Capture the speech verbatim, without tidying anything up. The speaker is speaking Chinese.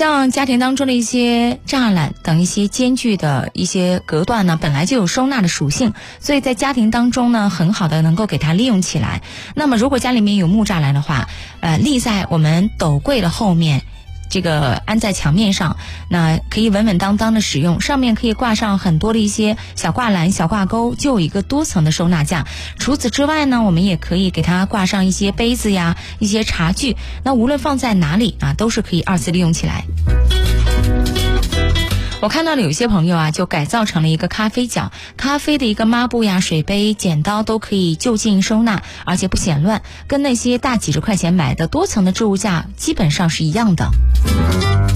像家庭当中的一些栅栏等一些间距的一些隔断呢，本来就有收纳的属性，所以在家庭当中呢，很好的能够给它利用起来。那么如果家里面有木栅栏的话，呃，立在我们斗柜的后面，这个安在墙面上，那可以稳稳当当的使用，上面可以挂上很多的一些小挂篮、小挂钩，就有一个多层的收纳架。除此之外呢，我们也可以给它挂上一些杯子呀、一些茶具，那无论放在哪里啊，都是可以二次利用起来。我看到了有一些朋友啊，就改造成了一个咖啡角，咖啡的一个抹布呀、水杯、剪刀都可以就近收纳，而且不显乱，跟那些大几十块钱买的多层的置物架基本上是一样的。